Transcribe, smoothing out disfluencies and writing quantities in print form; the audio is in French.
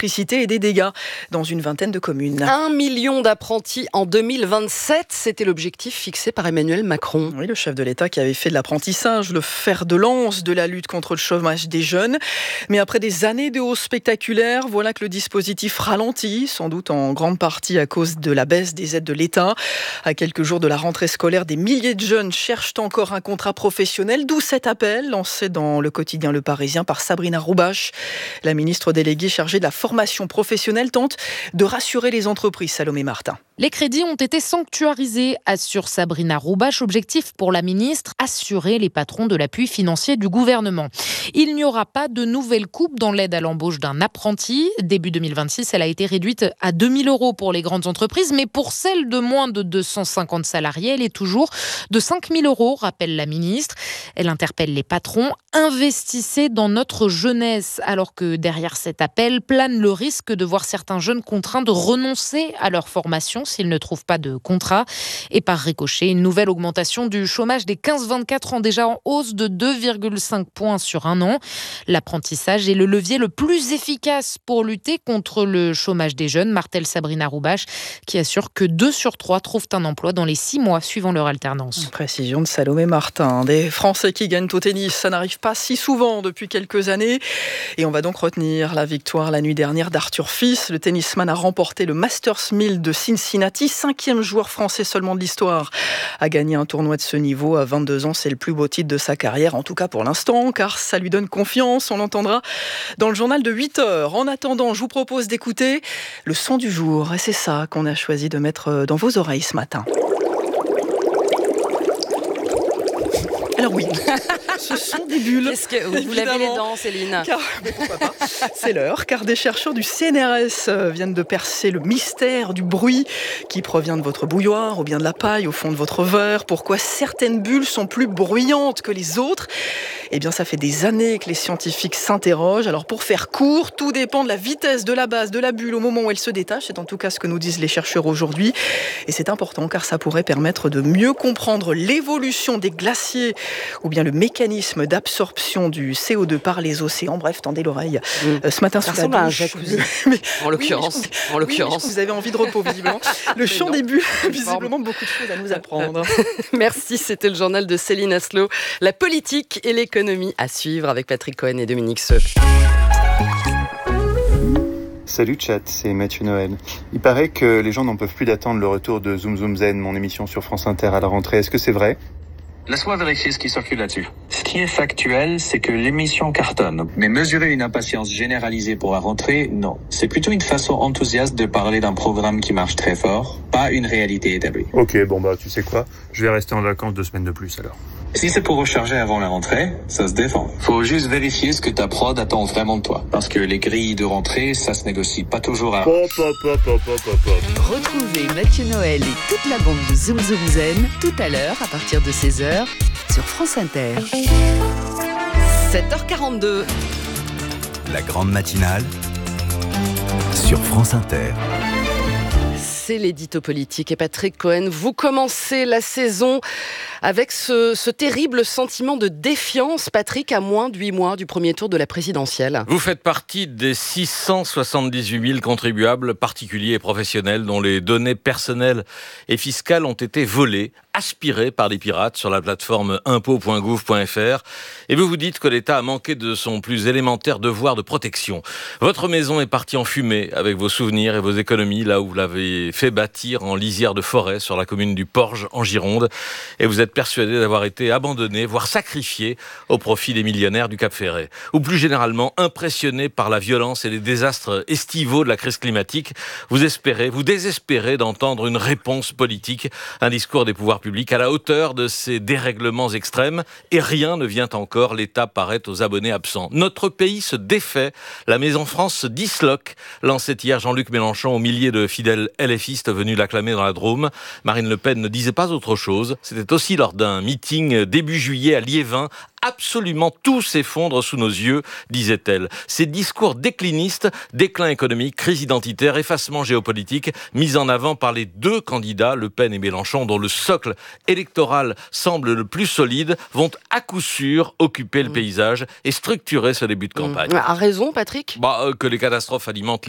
l'électricité et des dégâts dans une vingtaine de communes. 1 million d'apprentis en 2027, c'était l'objectif fixé par Emmanuel Macron. Oui, le chef de l'État qui avait fait de l'apprentissage le fer de lance de la lutte contre le chômage des jeunes. Mais après des années de hausse spectaculaire, voilà que le dispositif ralentit, sans doute en grande partie à cause de la baisse des aides de l'État. À quelques jours de la rentrée scolaire, des milliers de jeunes cherchent encore un contrat professionnel, d'où cet appel lancé dans le quotidien Le Parisien par Sabrina Roubache. La ministre déléguée chargée de la formation professionnelle tente de rassurer les entreprises. Salomé Martin. Les crédits ont été sanctuarisés, assure Sabrina Roubache. Objectif pour la ministre, assurer les patrons de l'appui financier du gouvernement. Il n'y aura pas de nouvelle coupe dans l'aide à l'embauche d'un apprenti. Début 2026, elle a été réduite à 2 000 € pour les grandes entreprises, mais pour celles de moins de 250 salariés, elle est toujours de 5 000 €, rappelle la ministre. Elle interpelle les patrons. Investissez dans notre jeunesse, alors que derrière cet appel plane le risque de voir certains jeunes contraints de renoncer à leur formation s'ils ne trouvent pas de contrat. Et par ricochet, une nouvelle augmentation du chômage des 15-24 ans, déjà en hausse de 2,5 points sur un an. L'apprentissage est le levier le plus efficace pour lutter contre le chômage des jeunes, martèle Sabrina Roubache, qui assure que 2 sur 3 trouvent un emploi dans les 6 mois suivant leur alternance. Précision de Salomé Martin. Des Français qui gagnent au tennis, ça n'arrive pas si souvent depuis quelques années. Et on va donc retenir la victoire la nuit dernière d'Arthur Fils. Le tennisman a remporté le Masters 1000 de Cincinnati, 5e joueur français seulement de l'histoire à gagner un tournoi de ce niveau. À 22 ans, c'est le plus beau titre de sa carrière, en tout cas pour l'instant, car ça lui donne confiance. On l'entendra dans le journal de 8h. En attendant, je vous propose d'écouter le son du jour. Et c'est ça qu'on a choisi de mettre dans vos oreilles ce matin. Alors oui, ce sont des bulles. Qu'est-ce que vous lavez les dents, Céline? Pourquoi pas. C'est l'heure, car des chercheurs du CNRS viennent de percer le mystère du bruit qui provient de votre bouilloire ou bien de la paille au fond de votre verre. Pourquoi certaines bulles sont plus bruyantes que les autres? Eh bien, ça fait des années que les scientifiques s'interrogent. Alors, pour faire court, tout dépend de la vitesse de la base de la bulle au moment où elle se détache. C'est en tout cas ce que nous disent les chercheurs aujourd'hui. Et c'est important car ça pourrait permettre de mieux comprendre l'évolution des glaciers ou bien le mécanisme d'absorption du CO2 par les océans. Bref, tendez l'oreille. Ce matin, Ça sous la ressemble à un douche. jacuzzi, Mais, en l'occurrence. vous avez envie de repos, visiblement. Le chant non. des bulles, visiblement, beaucoup de choses à nous apprendre. Merci, c'était le journal de Céline Aslo. La politique et l'économie à suivre avec Patrick Cohen et Dominique Seux. Salut chat, c'est Mathieu Noël. Il paraît que les gens n'en peuvent plus d'attendre le retour de Zoom Zoom Zen, mon émission sur France Inter à la rentrée. Est-ce que c'est vrai ? Laisse-moi vérifier ce qui circule là-dessus. Ce qui est factuel, c'est que l'émission cartonne. Mais mesurer une impatience généralisée pour la rentrée, non. C'est plutôt une façon enthousiaste de parler d'un programme qui marche très fort, pas une réalité établie. Ok, bon bah tu sais quoi, je vais rester en vacances 2 semaines de plus alors. Si c'est pour recharger avant la rentrée, ça se défend. Faut juste vérifier ce que ta prod attend vraiment de toi. Parce que les grilles de rentrée, ça se négocie pas toujours à... Retrouvez Mathieu Noël et toute la bande de Zoom Zoom Zen tout à l'heure à partir de 16h sur France Inter. 7h42. La grande matinale sur France Inter. C'est l'édito politique et Patrick Cohen. Vous commencez la saison avec ce terrible sentiment de défiance, Patrick, à moins de 8 mois du premier tour de la présidentielle. Vous faites partie des 678 000 contribuables particuliers et professionnels dont les données personnelles et fiscales ont été volées, aspirées par des pirates sur la plateforme impôts.gouv.fr. Et vous vous dites que l'État a manqué de son plus élémentaire devoir de protection. Votre maison est partie en fumée avec vos souvenirs et vos économies, là où vous l'avez fait bâtir en lisière de forêt sur la commune du Porge en Gironde. Et vous êtes persuadé d'avoir été abandonné, voire sacrifié au profit des millionnaires du Cap Ferret. Ou plus généralement, impressionné par la violence et les désastres estivaux de la crise climatique, vous espérez, vous désespérez d'entendre une réponse politique, un discours des pouvoirs publics à la hauteur de ces dérèglements extrêmes, et rien ne vient encore, l'État paraît aux abonnés absents. Notre pays se défait, la Maison France se disloque, lançait hier Jean-Luc Mélenchon aux milliers de fidèles LFistes venus l'acclamer dans la Drôme. Marine Le Pen ne disait pas autre chose, c'était aussi lors d'un meeting début juillet à Liévin. Absolument tout s'effondre sous nos yeux, disait-elle. Ces discours déclinistes, déclin économique, crise identitaire, effacement géopolitique, mis en avant par les 2 candidats, Le Pen et Mélenchon, dont le socle électoral semble le plus solide, vont à coup sûr occuper le paysage et structurer ce début de campagne. A raison, Patrick ? Que les catastrophes alimentent